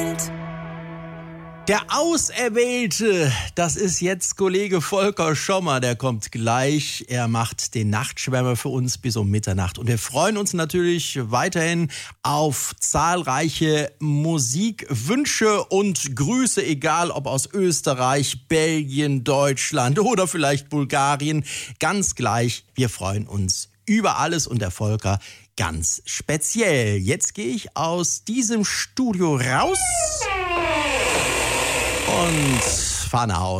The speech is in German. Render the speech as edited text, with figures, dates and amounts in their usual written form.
Der Auserwählte, das ist jetzt Kollege Volker Schommer, der kommt gleich. Er macht den Nachtschwärmer für uns bis um Mitternacht. Und wir freuen uns natürlich weiterhin auf zahlreiche Musikwünsche und Grüße, egal ob aus Österreich, Belgien, Deutschland oder vielleicht Bulgarien. Ganz gleich, wir freuen uns über alles und der Volker ganz speziell. Jetzt gehe ich aus diesem Studio raus und fahre nach Hause.